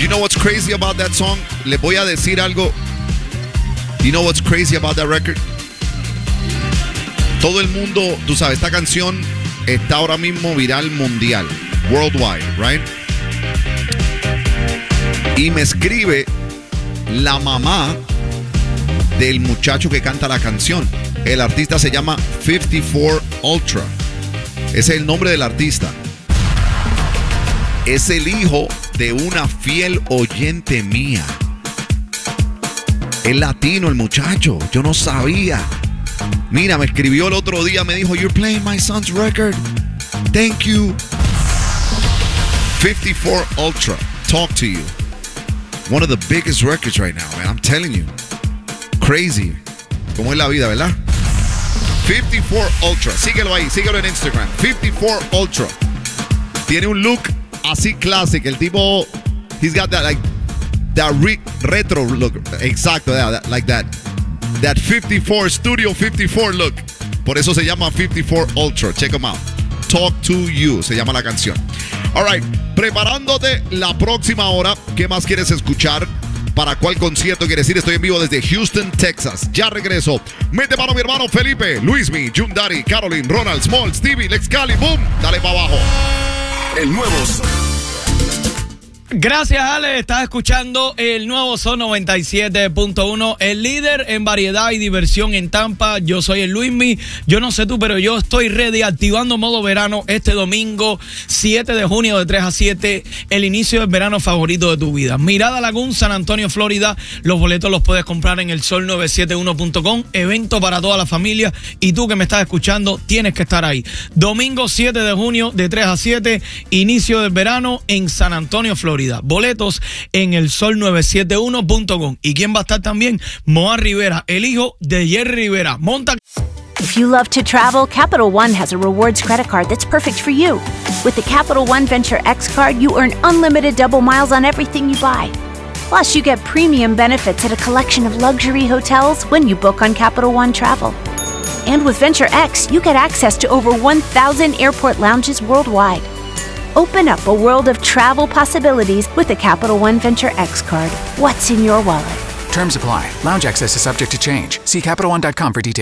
You know what's crazy about that song? Les voy a decir algo. You know what's crazy about that record? Todo el mundo, tú sabes, esta canción está ahora mismo viral mundial, worldwide, right? Y me escribe la mamá del muchacho que canta la canción. El artista se llama 54 Ultra. Ese es el nombre del artista. Es el hijo de una fiel oyente mía. Es latino el muchacho. Yo no sabía. Mira, me escribió el otro día. Me dijo, "You're playing my son's record. Thank you." 54 Ultra. Talk to you. One of the biggest records right now, man. I'm telling you. Crazy. Como es la vida, ¿verdad? 54 Ultra. Síguelo ahí. Síguelo en Instagram. 54 Ultra. Tiene un look así clásico. El tipo, he's got that like that retro look. Exacto, like that 54 Studio 54 look. Por eso se llama 54 Ultra. Check him out. Talk to You se llama la canción. All right, preparándote la próxima hora. ¿Qué más quieres escuchar? ¿Para cuál concierto quieres ir? Estoy en vivo desde Houston, Texas. Ya regreso. Mete mano mi hermano Felipe, Luismi, Jundari, Caroline, Ronald, Small, Stevie, Lex Cali. Boom. Dale para abajo. El nuevo. Gracias, Ale. Estás escuchando el nuevo Son 97.1, el líder en variedad y diversión en Tampa. Yo soy el Luismi. Yo no sé tú, pero yo estoy ready, activando modo verano este domingo 7 de junio de 3 a 7, el inicio del verano favorito de tu vida. Mirada Lagoon, San Antonio, Florida. Los boletos los puedes comprar en el sol971.com. Evento para toda la familia. Y tú que me estás escuchando, tienes que estar ahí. Domingo 7 de junio de 3 a 7, inicio del verano en San Antonio, Florida. Boletos en el sol971.com. ¿Y quién va a estar también? Moa Rivera, el hijo de Jerry Rivera. Monta. If you love to travel, Capital One has a rewards credit card that's perfect for you. With the Capital One Venture X card, you earn unlimited double miles on everything you buy. Plus, you get premium benefits at a collection of luxury hotels when you book on Capital One Travel. And with Venture X, you get access to over 1,000 airport lounges worldwide. Open up a world of travel possibilities with the Capital One Venture X card. What's in your wallet? Terms apply. Lounge access is subject to change. See CapitalOne.com for details.